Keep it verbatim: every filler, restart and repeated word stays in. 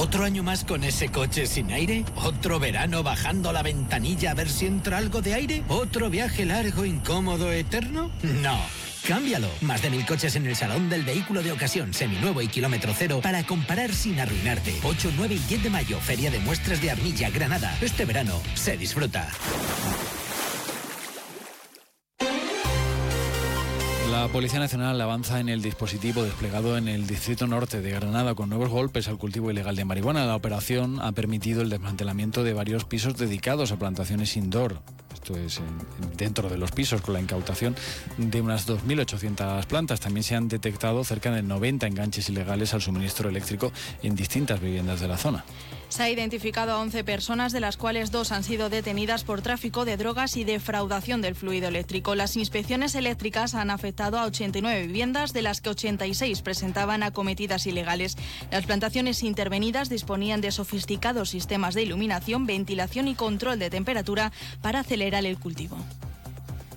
¿Otro año más con ese coche sin aire? ¿Otro verano bajando la ventanilla a ver si entra algo de aire? ¿Otro viaje largo, incómodo, eterno? No. Cámbialo. Más de mil coches en el Salón del Vehículo de Ocasión, seminuevo y kilómetro cero para comparar sin arruinarte. ocho, nueve y diez de mayo, Feria de Muestras de Armilla, Granada. Este verano se disfruta. La Policía Nacional avanza en el dispositivo desplegado en el Distrito Norte de Granada con nuevos golpes al cultivo ilegal de marihuana. La operación ha permitido el desmantelamiento de varios pisos dedicados a plantaciones indoor. Esto es dentro de los pisos, con la incautación de unas dos mil ochocientas plantas. También se han detectado cerca de noventa enganches ilegales al suministro eléctrico en distintas viviendas de la zona. Se ha identificado a once personas, de las cuales dos han sido detenidas por tráfico de drogas y defraudación del fluido eléctrico. Las inspecciones eléctricas han afectado a ochenta y nueve viviendas, de las que ochenta y seis presentaban acometidas ilegales. Las plantaciones intervenidas disponían de sofisticados sistemas de iluminación, ventilación y control de temperatura para acelerar el cultivo.